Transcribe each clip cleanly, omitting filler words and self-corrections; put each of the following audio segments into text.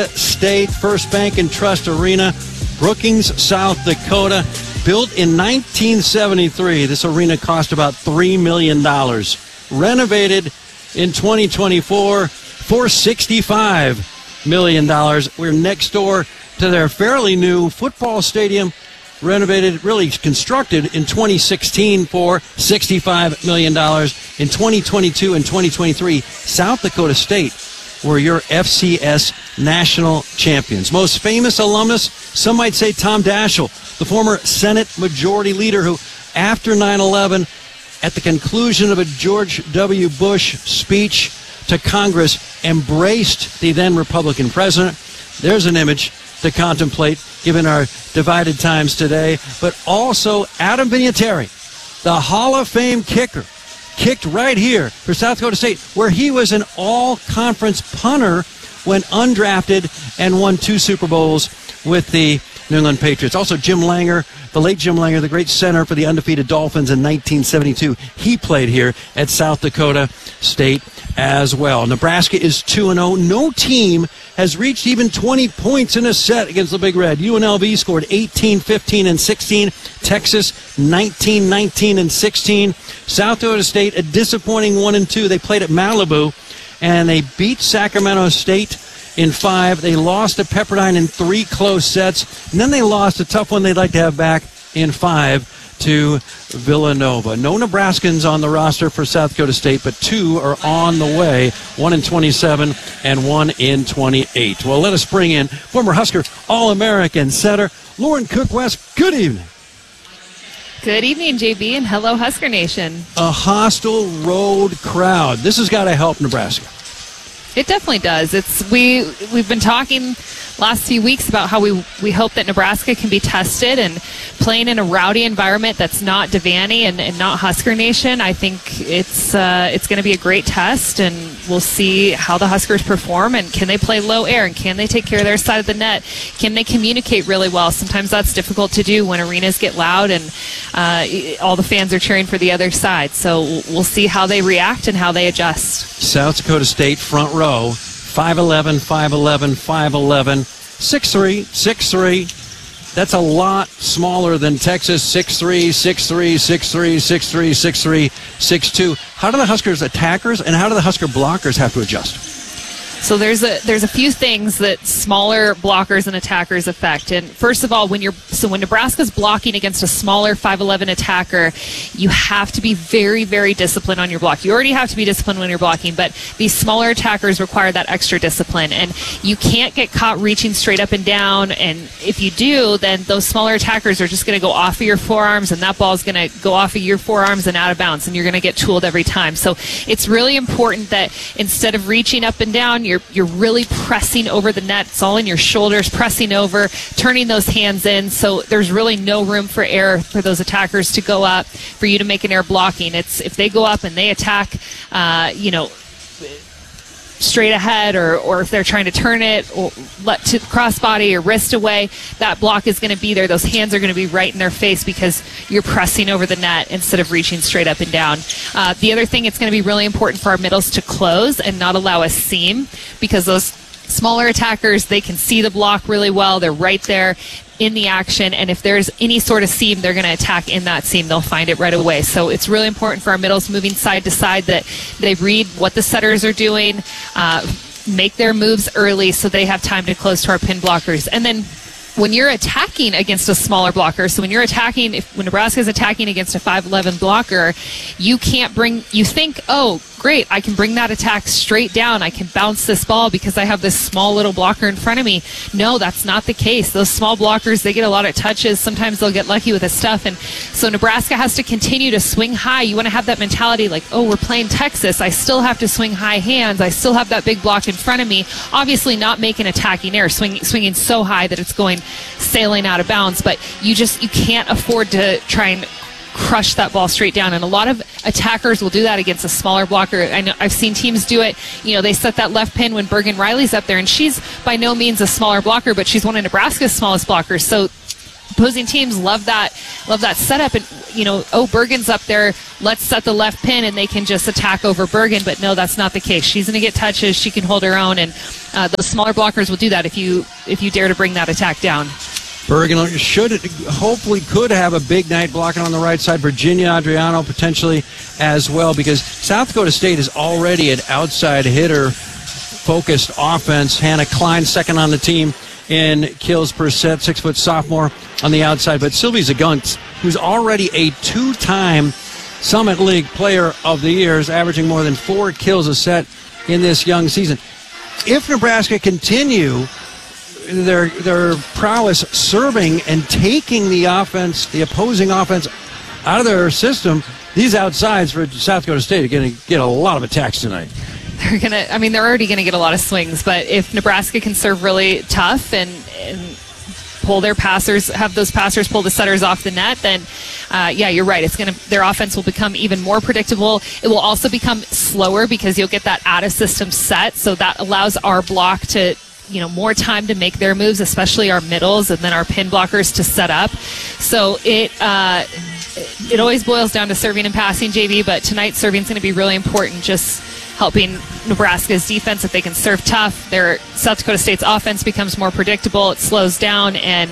State First Bank and Trust Arena, Brookings, South Dakota. Built in 1973, this arena cost about $3 million. Renovated in 2024 for $65 million. We're next door to their fairly new football stadium, renovated, really constructed in 2016 for $65 million. In 2022 and 2023, South Dakota State were your FCS national champions. Most famous alumnus, some might say Tom Daschle, the former Senate Majority Leader who, after 9/11, at the conclusion of a George W. Bush speech to Congress, embraced the then Republican president. There's an image to contemplate given our divided times today. But also Adam Vinatieri, the Hall of Fame kicker, kicked right here for South Dakota State, where he was an all-conference punter when undrafted and won 2 Super Bowls with the New England Patriots. Also Jim Langer, the late Jim Langer, the great center for the undefeated Dolphins in 1972. He played here at South Dakota State as well. Nebraska is 2-0. No team has reached even 20 points in a set against the Big Red. UNLV scored 18, 15, and 16. Texas 19, 19, and 16. South Dakota State, a disappointing 1-2. They played at Malibu, and they beat Sacramento State in 5. They lost to Pepperdine in 3 close sets. And then they lost a tough one they'd like to have back in 5 to Villanova. No Nebraskans on the roster for South Dakota State, but 2 are on the way, 1 in 27 and 1 in 28. Well, let us bring in former Husker All-American setter Lauren Cook-West. Good evening. Good evening, JB, and hello, Husker Nation. A hostile road crowd. This has got to help Nebraska. It definitely does. We've been talking last few weeks about how we hope that Nebraska can be tested, and playing in a rowdy environment that's not Devaney and not Husker Nation. I think it's going to be a great test, and we'll see how the Huskers perform, and can they play low air, and can they take care of their side of the net? Can they communicate really well? Sometimes that's difficult to do when arenas get loud and all the fans are cheering for the other side. So we'll see how they react and how they adjust. South Dakota State front row, 5'11", 5'11", 5'11", 6'3", 6'3". That's a lot smaller than Texas, 6'3", 6'3", 6'3", 6'3", 6'3", 6'2". How do the Huskers attackers and how do the Husker blockers have to adjust? So there's a few things that smaller blockers and attackers affect. And first of all, when Nebraska's blocking against a smaller 5'11" attacker, you have to be very, very disciplined on your block. You already have to be disciplined when you're blocking, but these smaller attackers require that extra discipline. And you can't get caught reaching straight up and down. And if you do, then those smaller attackers are just going to go off of your forearms, and that ball is going to go off of your forearms and out of bounds, and you're going to get tooled every time. So it's really important that instead of reaching up and down, you're really pressing over the net. It's all in your shoulders, pressing over, turning those hands in. So there's really no room for error for those attackers to go up, for you to make an error blocking. It's if they go up and they attack, straight ahead, or if they're trying to turn it or let to crossbody or wrist away, that block is going to be there. Those hands are going to be right in their face because you're pressing over the net instead of reaching straight up and down. The other thing, it's going to be really important for our middles to close and not allow a seam, because those smaller attackers, they can see the block really well. They're right there in the action, and if there's any sort of seam, they're going to attack in that seam. They'll find it right away. So it's really important for our middles moving side to side that they read what the setters are doing, make their moves early so they have time to close to our pin blockers. And then when you're attacking against a smaller blocker, so when Nebraska is attacking against a 5'11" blocker, you think, oh, great, I can bring that attack straight down. I can bounce this ball because I have this small little blocker in front of me. No, that's not the case. Those small blockers, they get a lot of touches. Sometimes they'll get lucky with this stuff. And so Nebraska has to continue to swing high. You want to have that mentality like, oh, we're playing Texas. I still have to swing high hands. I still have that big block in front of me. Obviously not make an attacking error, swinging so high that it's going sailing out of bounds. But you can't afford to try and crush that ball straight down, and a lot of attackers will do that against a smaller blocker. I know I've seen teams do it. They set that left pin when Bergen Riley's up there, and she's by no means a smaller blocker, but she's one of Nebraska's smallest blockers. So opposing teams love that setup, and Bergen's up there, let's set the left pin and they can just attack over Bergen. But no, that's not the case. She's going to get touches, she can hold her own, and those smaller blockers will do that if you dare to bring that attack down. Bergen could have a big night blocking on the right side. Virginia Adriano potentially as well, because South Dakota State is already an outside hitter focused offense. Hannah Klein, second on the team in kills per set, 6-foot sophomore on the outside. But Sylvie Zagunks, who's already a 2-time Summit League Player of the Year, is averaging more than 4 kills a set in this young season. If Nebraska continue their prowess serving and taking the opposing offense out of their system, these outsides for South Dakota State are going to get a lot of attacks tonight. They're already going to get a lot of swings, but if Nebraska can serve really tough and pull their passers, have those passers pull the setters off the net, then you're right. Their offense will become even more predictable. It will also become slower because you'll get that out of system set, so that allows our block to more time to make their moves, especially our middles and then our pin blockers to set up. So it always boils down to serving and passing, JV, but tonight's serving is going to be really important, just helping Nebraska's defense. If they can serve tough, their South Dakota State's offense becomes more predictable, it slows down, and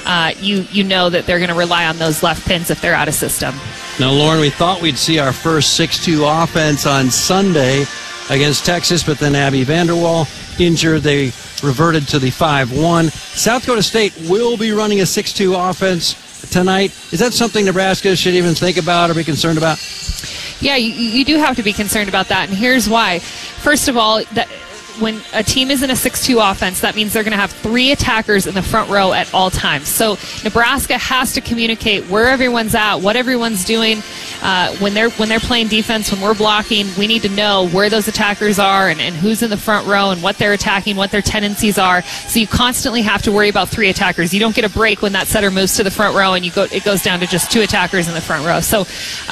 you know that they're going to rely on those left pins if they're out of system. Now, Lauren, we thought we'd see our first 6-2 offense on Sunday against Texas, but then Abby Vanderwall injured. They reverted to the 5-1. South Dakota State will be running a 6-2 offense tonight. Is that something Nebraska should even think about or be concerned about? Yeah, you do have to be concerned about that, and here's why. First of all, when a team is in a 6-2 offense, that means they're going to have 3 attackers in the front row at all times. So Nebraska has to communicate where everyone's at, what everyone's doing. When they're playing defense, when we're blocking, we need to know where those attackers are and who's in the front row and what they're attacking, what their tendencies are. So you constantly have to worry about 3 attackers. You don't get a break when that setter moves to the front row and it goes down to just 2 attackers in the front row. So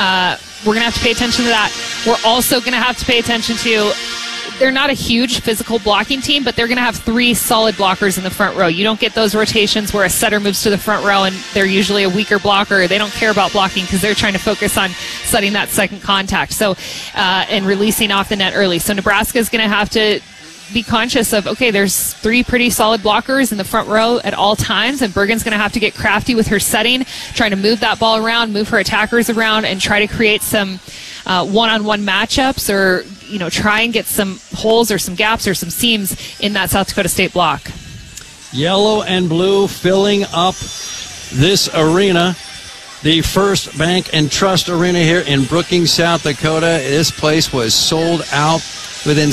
we're going to have to pay attention to that. We're also going to have to pay attention to, they're not a huge physical blocking team, but they're going to have 3 solid blockers in the front row. You don't get those rotations where a setter moves to the front row and they're usually a weaker blocker. They don't care about blocking because they're trying to focus on setting that second contact, and releasing off the net early. So Nebraska is going to have to be conscious of, okay, there's 3 pretty solid blockers in the front row at all times, and Bergen's going to have to get crafty with her setting, trying to move that ball around, move her attackers around, and try to create some one-on-one matchups, or try and get some holes or some gaps or some seams in that South Dakota State block. Yellow and blue filling up this arena, the First Bank and Trust Arena here in Brookings, South Dakota. This place was sold out within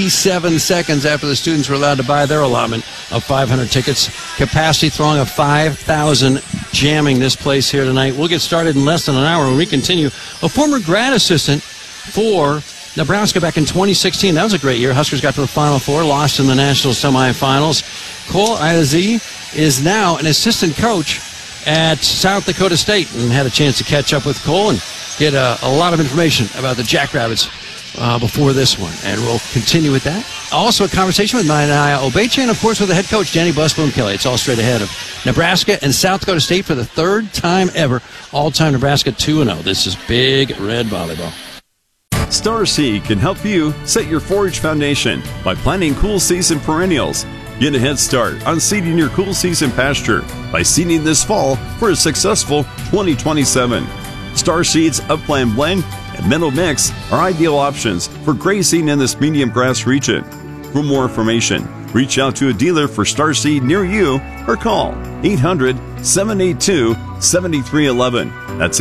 67 seconds after the students were allowed to buy their allotment of 500 tickets. Capacity throng of 5,000 jamming this place here tonight. We'll get started in less than an hour when we continue. A former grad assistant for Nebraska back in 2016. That was a great year. Huskers got to the Final Four, lost in the national semifinals. Cole Iazzi is now an assistant coach at South Dakota State, and had a chance to catch up with Cole and get a lot of information about the Jackrabbits before this one, and we'll continue with that. Also a conversation with Maya Obeche, and of course with the head coach, Danny Busboom Kelly. It's all straight ahead of Nebraska and South Dakota State for the 3rd time ever. All-time Nebraska 2-0. This is Big Red Volleyball. Star Seed can help you set your forage foundation by planting cool season perennials. Get a head start on seeding your cool season pasture by seeding this fall for a successful 2027. Star Seed's Upland Blend and Meadow Mix are ideal options for grazing in this medium grass region. For more information, reach out to a dealer for Star Seed near you or call 800-782-7311. That's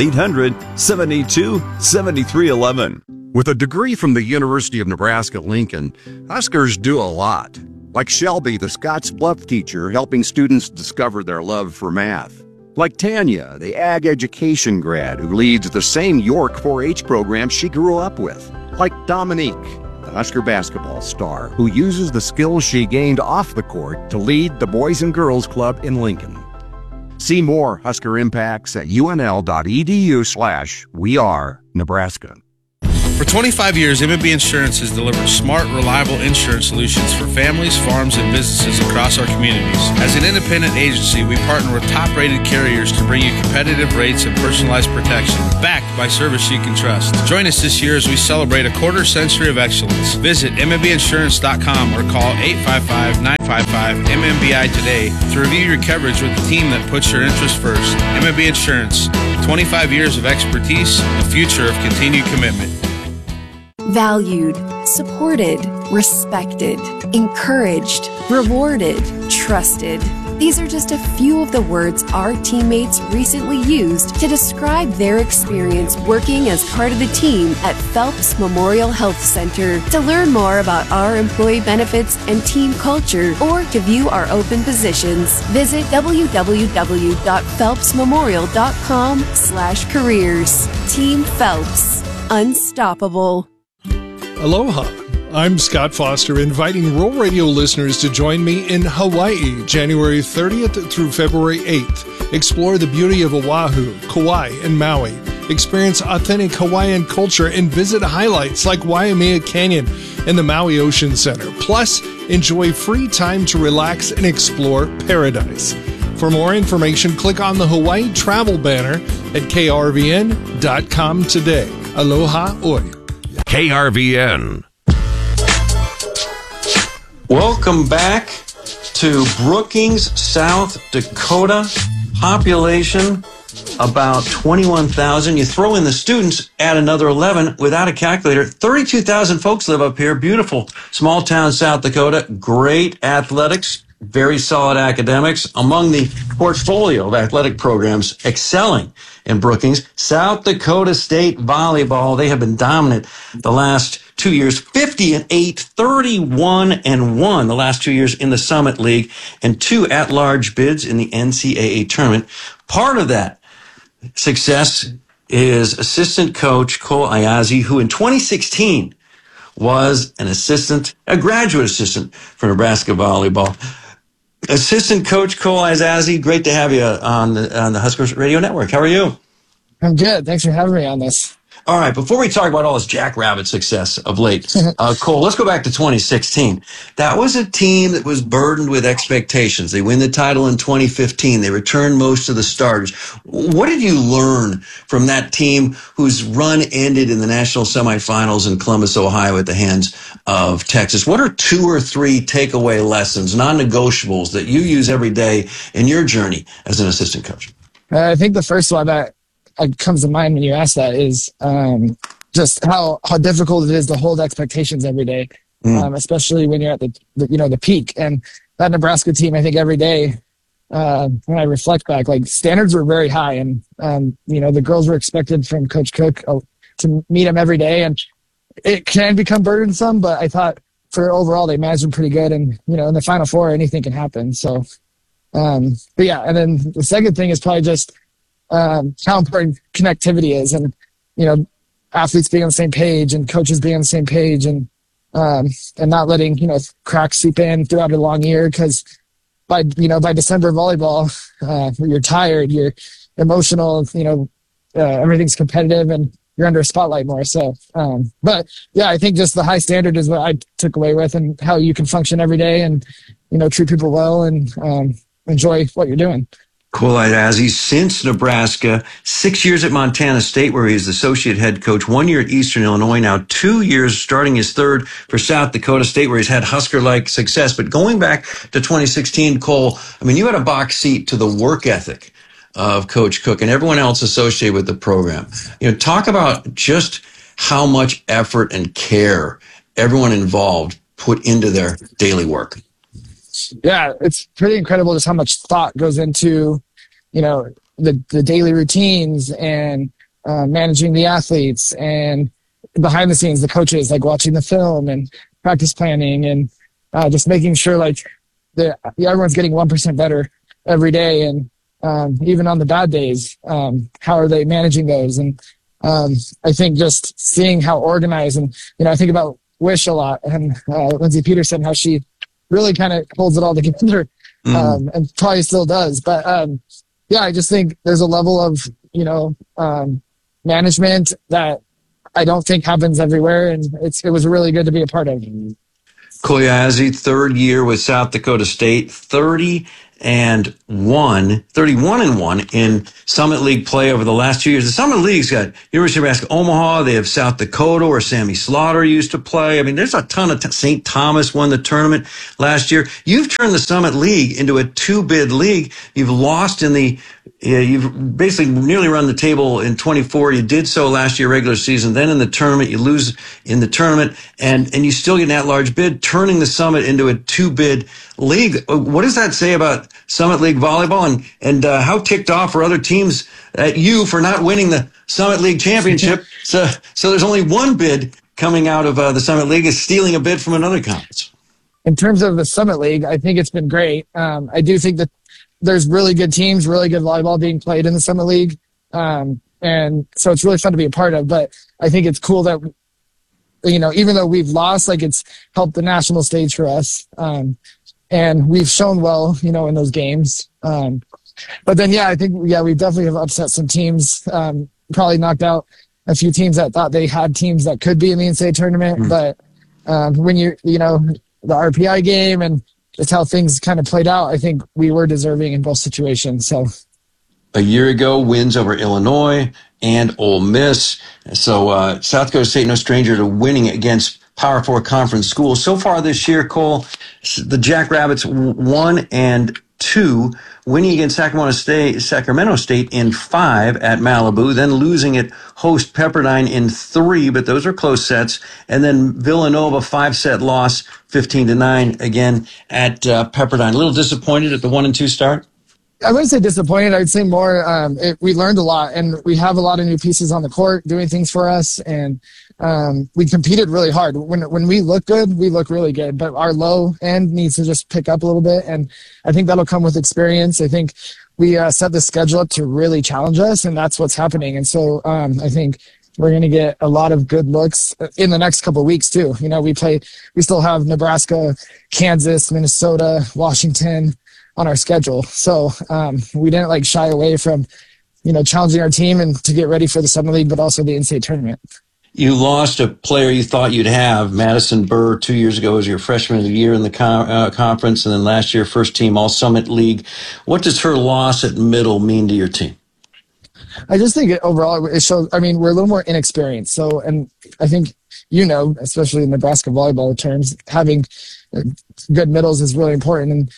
800-782-7311. With a degree from the University of Nebraska-Lincoln, Huskers do a lot. Like Shelby, the Scottsbluff teacher, helping students discover their love for math. Like Tanya, the ag education grad who leads the same York 4-H program she grew up with. Like Dominique, the Husker basketball star who uses the skills she gained off the court to lead the Boys and Girls Club in Lincoln. See more Husker impacts at unl.edu/wearenebraska. For 25 years, MMB Insurance has delivered smart, reliable insurance solutions for families, farms, and businesses across our communities. As an independent agency, we partner with top-rated carriers to bring you competitive rates and personalized protection, backed by service you can trust. Join us this year as we celebrate a quarter century of excellence. Visit MMBinsurance.com or call 855-955-MMBI today to review your coverage with the team that puts your interests first. MMB Insurance, 25 years of expertise, a future of continued commitment. Valued, supported, respected, encouraged, rewarded, trusted. These are just a few of the words our teammates recently used to describe their experience working as part of the team at Phelps Memorial Health Center. To learn more about our employee benefits and team culture or to view our open positions, visit www.phelpsmemorial.com/careers. Team Phelps. Unstoppable. Aloha. I'm Scott Foster, inviting Rural Radio listeners to join me in Hawaii, January 30th through February 8th. Explore the beauty of Oahu, Kauai, and Maui. Experience authentic Hawaiian culture and visit highlights like Waimea Canyon and the Maui Ocean Center. Plus, enjoy free time to relax and explore paradise. For more information, click on the Hawaii travel banner at krvn.com today. Aloha oi. KRVN. Welcome back to Brookings, South Dakota. Population about 21,000. You throw in the students, add another 11 without a calculator. 32,000 folks live up here. Beautiful small town, South Dakota. Great athletics, very solid academics. Among the portfolio of athletic programs excelling in Brookings, South Dakota State Volleyball. They have been dominant the last 2 years, 50-8, 31-1 the last 2 years in the Summit League, and 2 at-large bids in the NCAA tournament. Part of that success is assistant coach Cole Ayazi, who in 2016 was a graduate assistant for Nebraska Volleyball. Assistant Coach Cole Ayazi, great to have you on the Huskers Radio Network. How are you? I'm good. Thanks for having me on this. All right, before we talk about all this Jackrabbit success of late, Cole, let's go back to 2016. That was a team that was burdened with expectations. They win the title in 2015. They returned most of the starters. What did you learn from that team whose run ended in the national semifinals in Columbus, Ohio at the hands of Texas? What are 2 or 3 takeaway lessons, non-negotiables, that you use every day in your journey as an assistant coach? I think the first one that comes to mind when you ask that is just how difficult it is to hold expectations every day, especially when you're at the peak. And that Nebraska team, I think every day when I reflect back, like standards were very high, and the girls were expected from Coach Cook to meet them every day, and it can become burdensome. But I thought for overall they managed them pretty good, and in the Final Four anything can happen. So, but yeah, and then the second thing is probably just how important connectivity is, and athletes being on the same page and coaches being on the same page, and not letting cracks seep in throughout a long year, because by December volleyball you're tired, you're emotional, everything's competitive, and you're under a spotlight more. So but yeah, I think just the high standard is what I took away with, and how you can function every day and treat people well and enjoy what you're doing. Cole Ayazi, since Nebraska, 6 years at Montana State, where he's the associate head coach, 1 year at Eastern Illinois, now 2 years starting his third for South Dakota State, where he's had Husker-like success. But going back to 2016, Cole, you had a box seat to the work ethic of Coach Cook and everyone else associated with the program. Talk about just how much effort and care everyone involved put into their daily work. Yeah, it's pretty incredible just how much thought goes into, the daily routines and managing the athletes, and behind the scenes, the coaches, like watching the film and practice planning, and just making sure everyone's getting 1% better every day. And even on the bad days, how are they managing those? And I think just seeing how organized, and, I think about Wish a lot, and Lindsay Peterson, how she really kind of holds it all together, and probably still does. But yeah, I just think there's a level of management that I don't think happens everywhere, and it was really good to be a part of. Cole Yazzie, third year with South Dakota State, 31-1 in Summit League play over the last 2 years. The Summit League's got University of Nebraska Omaha. They have South Dakota, where Sammy Slaughter used to play. I mean, there's a ton of St. Thomas won the tournament last year. You've turned the Summit League into a two-bid league. You've lost you've basically nearly run the table in 24. You did so last year, regular season. Then in the tournament, you lose in the tournament, and you still get an at-large bid, turning the Summit into a two-bid league. What does that say about Summit League volleyball, and how ticked off are other teams at you for not winning the Summit League championship? So there's only one bid coming out of the Summit League, is stealing a bid from another conference. In terms of the Summit League, I think it's been great. I do think that there's really good teams, really good volleyball being played in the Summit League. And so it's really fun to be a part of, but I think it's cool that, even though we've lost, like, it's helped the national stage for us. And we've shown well, in those games. But then, I think, we definitely have upset some teams, probably knocked out a few teams that thought they had teams that could be in the NCAA tournament. But when the RPI game and just how things kind of played out, I think we were deserving in both situations. So a year ago, wins over Illinois and Ole Miss. So South Dakota State, no stranger to winning against Power 4 conference schools. So far this year, Cole, the Jackrabbits 1-2, winning against Sacramento State in 5 at Malibu, then losing at host Pepperdine in 3, but those are close sets. And then Villanova 5-set loss, 15-9 again at Pepperdine. A little disappointed at the 1-2 start? I wouldn't say disappointed. I would say more, we learned a lot, and we have a lot of new pieces on the court doing things for us. And we competed really hard. When we look good, we look really good, but our low end needs to just pick up a little bit. And I think that'll come with experience. I think we set the schedule up to really challenge us, and that's what's happening. And so I think we're going to get a lot of good looks in the next couple of weeks too. We still have Nebraska, Kansas, Minnesota, Washington on our schedule. So we didn't shy away from, challenging our team and to get ready for the Summit League, but also the NCAA tournament. You lost a player you thought you'd have. Madison Burr 2 years ago was your freshman of the year in the conference, and then last year, first team All-Summit League. What does her loss at middle mean to your team? I just think overall it shows, we're a little more inexperienced. So, and I think, especially in Nebraska volleyball terms, having good middles is really important. And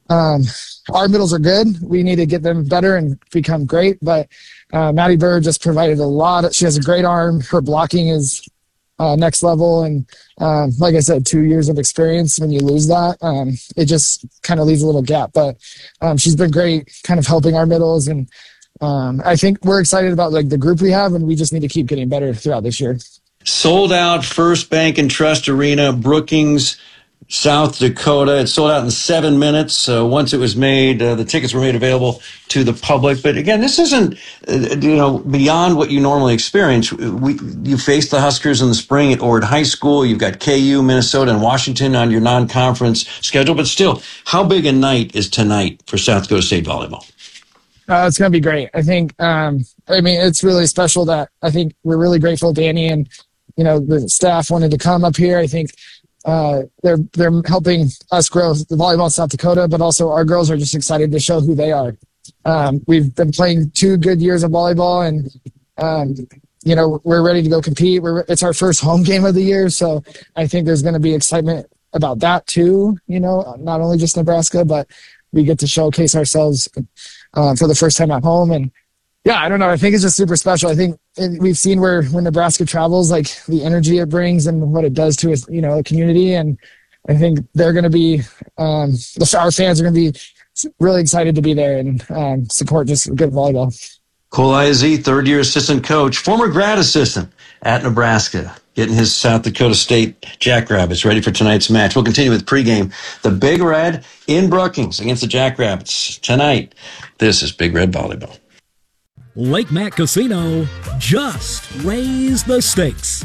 our middles are good. We need to get them better and become great. But Maddie Burr just provided a lot. She has a great arm. Her blocking is next level. And like I said, 2 years of experience. When you lose that, it just kind of leaves a little gap. But she's been great kind of helping our middles. And I think we're excited about the group we have, and we just need to keep getting better throughout this year. Sold out First Bank and Trust Arena, Brookings, South Dakota. It sold out in 7 minutes. Once it was made, the tickets were made available to the public. But again, this isn't, beyond what you normally experience. You faced the Huskers in the spring at Ord High School. You've got KU, Minnesota, and Washington on your non-conference schedule. But still, how big a night is tonight for South Dakota State volleyball? It's going to be great. I think, it's really special that I think we're really grateful Danny and, the staff wanted to come up here. I think, they're helping us grow the volleyball in South Dakota, but also our girls are just excited to show who they are. We've been playing 2 good years of volleyball, and we're ready to go compete. It's our first home game of the year, so I think there's going to be excitement about that too. Not only just Nebraska, but we get to showcase ourselves for the first time at home. And I don't know. I think it's just super special. I think we've seen when Nebraska travels, the energy it brings and what it does to a community. And I think they're going to be, our fans are going to be really excited to be there and support just good volleyball. Cole Yazzie, third-year assistant coach, former grad assistant at Nebraska, getting his South Dakota State Jackrabbits ready for tonight's match. We'll continue with pregame. The Big Red in Brookings against the Jackrabbits tonight. This is Big Red Volleyball. Lake Mac Casino just raised the stakes.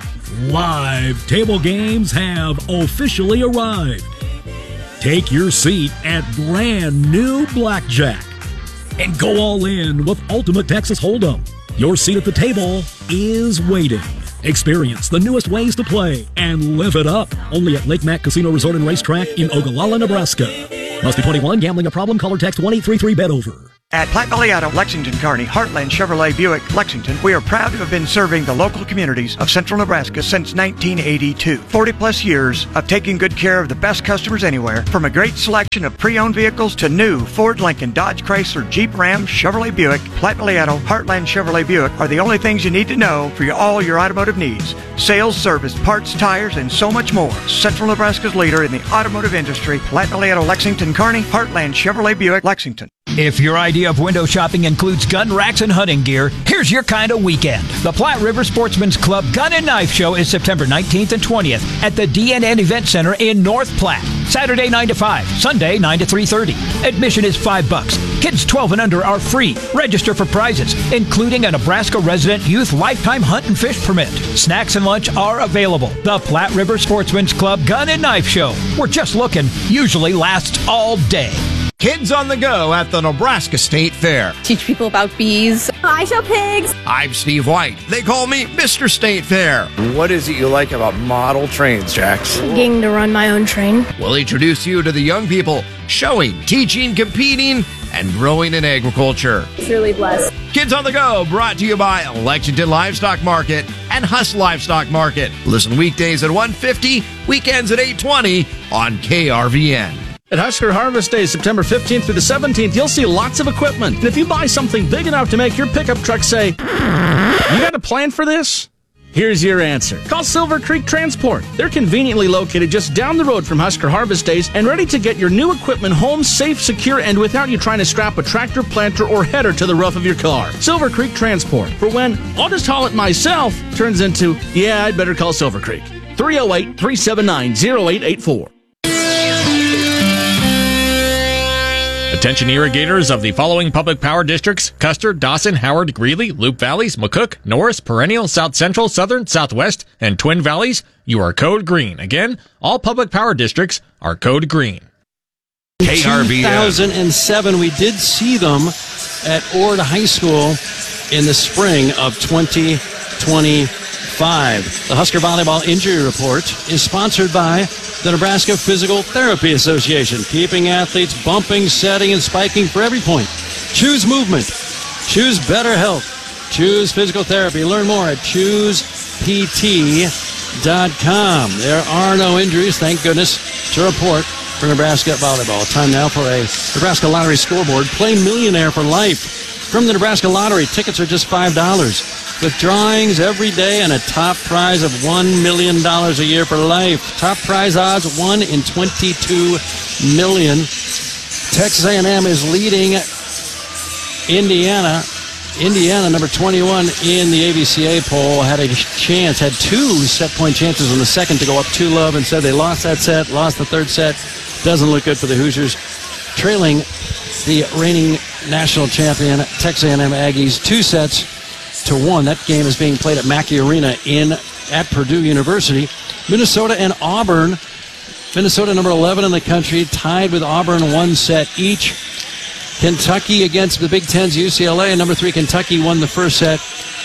Live table games have officially arrived. Take your seat at brand new Blackjack and go all in with Ultimate Texas Hold'em. Your seat at the table is waiting. Experience the newest ways to play and live it up. Only at Lake Mac Casino Resort and Racetrack in Ogallala, Nebraska. Must be 21. Gambling a problem? Call or text 1-833-BET-OVER. At Platte Valley Auto, Lexington, Kearney, Heartland Chevrolet Buick, Lexington, we are proud to have been serving the local communities of central Nebraska since 1982. 40-plus years of taking good care of the best customers anywhere, from a great selection of pre-owned vehicles to new Ford, Lincoln, Dodge, Chrysler, Jeep, Ram, Chevrolet Buick. Platte Valley Auto, Heartland Chevrolet Buick are the only things you need to know for all your automotive needs. Sales, service, parts, tires, and so much more. Central Nebraska's leader in the automotive industry, Platte Valley Auto, Lexington, Kearney, Heartland Chevrolet Buick, Lexington. If your idea of window shopping includes gun racks and hunting gear, here's your kind of weekend. The Platte River Sportsman's Club Gun and Knife Show is September 19th and 20th at the DNN Event Center in North Platte. Saturday 9 to 5, Sunday 9 to 3:30. Admission is $5. Kids 12 and under are free. Register for prizes, including a Nebraska resident youth lifetime hunt and fish permit. Snacks and lunch are available. The Platte River Sportsman's Club Gun and Knife Show. We're just looking. Usually lasts all day. Kids on the Go at the Nebraska State Fair. Teach people about bees. I show pigs. I'm Steve White. They call me Mr. State Fair. What is it you like about model trains, Jax? Getting to run my own train. We'll introduce you to the young people showing, teaching, competing, and growing in agriculture. It's really blessed. Kids on the Go, brought to you by Lexington Livestock Market and Huss Livestock Market. Listen weekdays at 1:50, weekends at 8:20 on KRVN. At Husker Harvest Day, September 15th through the 17th, you'll see lots of equipment. And if you buy something big enough to make your pickup truck say, "You got a plan for this?" Here's your answer. Call Silver Creek Transport. They're conveniently located just down the road from Husker Harvest Days and ready to get your new equipment home safe, secure, and without you trying to strap a tractor, planter, or header to the roof of your car. Silver Creek Transport. For when, "I'll just haul it myself," turns into, "Yeah, I'd better call Silver Creek." 308-379-0884. Attention irrigators of the following public power districts: Custer, Dawson, Howard, Greeley, Loup Valleys, McCook, Norris, Perennial, South Central, Southern, Southwest, and Twin Valleys. You are code green. Again, all public power districts are code green. KRVN. 2007, we did see them at Ord High School in the spring of 2025. The Husker Volleyball Injury Report is sponsored by the Nebraska Physical Therapy Association, keeping athletes bumping, setting, and spiking for every point. Choose movement. Choose better health. Choose physical therapy. Learn more at choosept.com. There are no injuries, thank goodness, to report for Nebraska volleyball. Time now for a Nebraska Lottery scoreboard. Play Millionaire for life. From the Nebraska Lottery, tickets are just $5. With drawings every day and a top prize of $1 million a year for life. Top prize odds 1 in 22 million. Texas A&M is leading Indiana. Indiana, number 21 in the AVCA poll, had two set-point chances in the second to go up 2-love. Instead, they lost that set, lost the third set. Doesn't look good for the Hoosiers. Trailing the reigning national champion Texas A&M Aggies 2-1. That game is being played at Mackey Arena at Purdue University. Minnesota and Auburn. Minnesota, number 11 in the country, tied with Auburn 1 set each. Kentucky against the Big Ten's UCLA. Number 3 Kentucky won the first set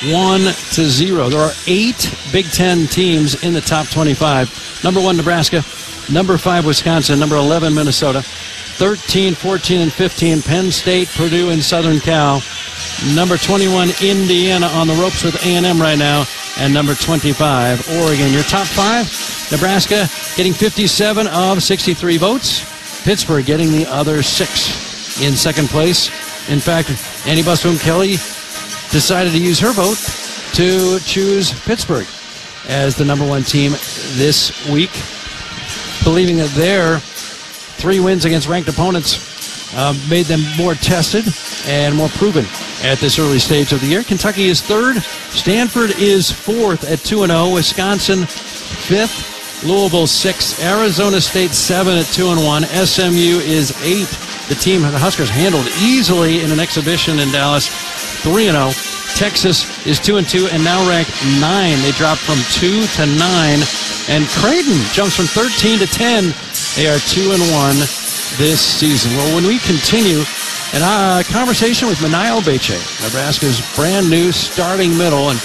1-0. There are 8 Big Ten teams in the top 25. Number 1 Nebraska. Number 5 Wisconsin. Number 11 Minnesota. 13, 14, and 15 Penn State, Purdue, and Southern Cal. Number 21 Indiana on the ropes with A&M right now. And number 25 Oregon. Your top 5: Nebraska getting 57 of 63 votes. Pittsburgh getting the other 6. In second place. In fact, Annie Busboom-Kelly decided to use her vote to choose Pittsburgh as the number 1 team this week, believing that their 3 wins against ranked opponents made them more tested and more proven at this early stage of the year. Kentucky is 3rd. Stanford is 4th at 2-0. Wisconsin 5th. Louisville 6th. Arizona State 7 at 2-1. SMU is 8th. The team the Huskers handled easily in an exhibition in Dallas, 3-0. Texas is 2-2 and now ranked 9. They dropped from 2 to 9. And Creighton jumps from 13 to 10. They are 2-1 this season. Well, when we continue, a conversation with Manayo Beche, Nebraska's brand new starting middle, and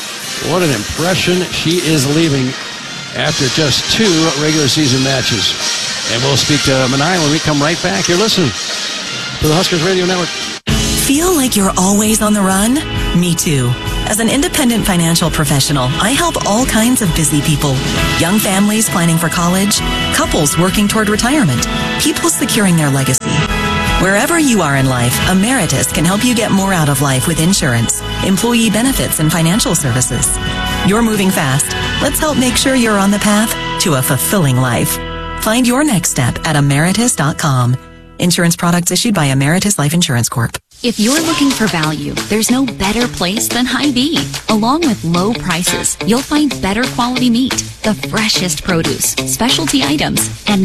What an impression. She is leaving after just 2 regular season matches. And we'll speak to Manai when we come right back. You're listening to the Huskers Radio Network. Feel like you're always on the run? Me too. As an independent financial professional, I help all kinds of busy people. Young families planning for college, couples working toward retirement, people securing their legacy. Wherever you are in life, Emeritus can help you get more out of life with insurance, employee benefits, and financial services. You're moving fast. Let's help make sure you're on the path to a fulfilling life. Find your next step at emeritus.com. Insurance products issued by Emeritus Life Insurance Corp. If you're looking for value, there's no better place than Hy-Vee. Along with low prices, you'll find better quality meat, the freshest produce, specialty items, and